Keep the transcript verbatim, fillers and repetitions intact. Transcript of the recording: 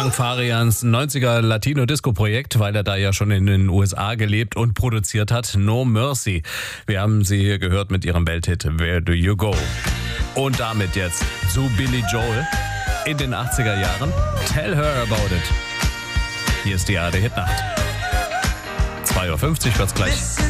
Frank Farians neunziger Latino-Disco-Projekt, weil er da ja schon in den U S A gelebt und produziert hat. No Mercy. Wir haben sie hier gehört mit ihrem Welthit Where Do You Go? Und damit jetzt zu Billy Joel in den achtziger Jahren. Tell Her About It. Hier ist die A R D Hit Nacht. zwei Uhr fünfzig wird's gleich.